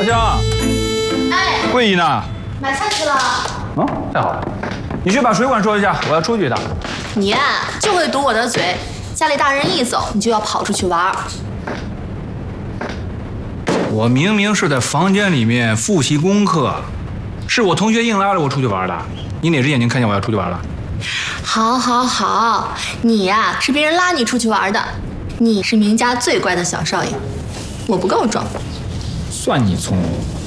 香， 哎， 桂姨呢？ 买菜去了。 哦，太好了，你去把水管收一下，我要出去一趟。 你呀，就会堵我的嘴。家里大人一走，你就要跑出去玩。 我明明是在房间里面复习功课，是我同学硬拉着我出去玩的。你哪只眼睛看见我要出去玩了？ 好，好，好，你呀是别人拉你出去玩的。你是明家最乖的小少爷，我不够装。 算你聪明。